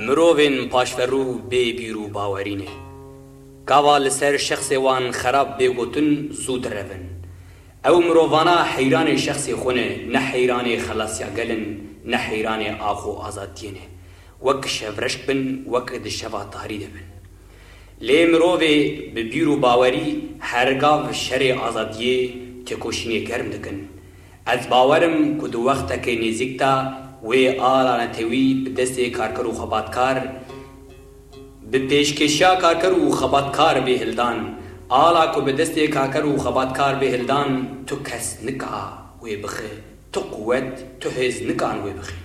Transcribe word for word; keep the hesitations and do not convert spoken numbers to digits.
مروفین پاشفرو بی بیرو باورینه کاوا لسر شخص وان خراب بگوتن زود روین او مرووانا حیران شخص خونه نه حیران خلاصیا گلن نه حیران آخو آزادینه وک شورشک بن وک دشوا تاری دبن لی مروفی به بیرو باوری هرگاو شر آزادیه تکوشینی گرم دکن از باورم که دو وقتا که نزیکتا وی آلان تیوی به دست کارکر و خباتکار به پیشکشیا کارکر و خباتکار به هلدان آلا که به دست کارکر و خباتکار به هلدان تو کس نکا وی بخی تو قوت تو هز نکان وی بخی